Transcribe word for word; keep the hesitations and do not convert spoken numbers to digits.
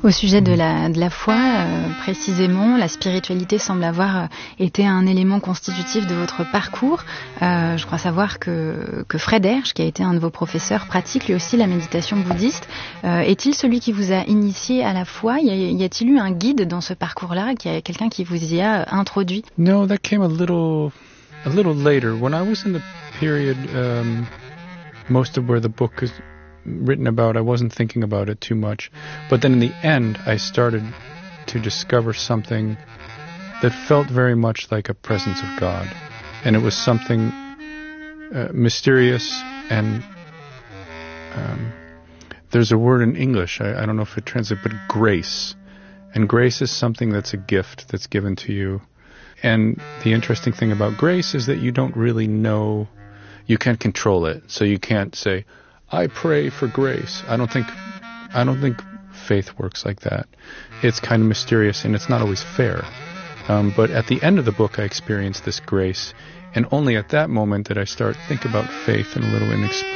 Au sujet de la, de la foi, euh, précisément, la spiritualité semble avoir euh, été un élément constitutif de votre parcours. Euh, je crois savoir que, que Fred Hersch, qui a été un de vos professeurs, pratique lui aussi la méditation bouddhiste. Euh, est-il celui qui vous a initié à la foi? Y, a, y a-t-il eu un guide dans ce parcours-là? Y a quelqu'un qui vous y a introduit? No, that came a little, a little later. When I was in the period, um, most of where the book is written about, I wasn't thinking about it too much. But then in the end, I started to discover something that felt very much like a presence of God. And it was something uh, mysterious and um, there's a word in English, I, I don't know if it translates, but grace. And grace is something that's a gift that's given to you. And the interesting thing about grace is that you don't really know, you can't control it. So you can't say, I pray for grace. I don't think, I don't think faith works like that. It's kind of mysterious and it's not always fair. Um, but at the end of the book, I experienced this grace, and only at that moment did I start think about faith in a little inexplicable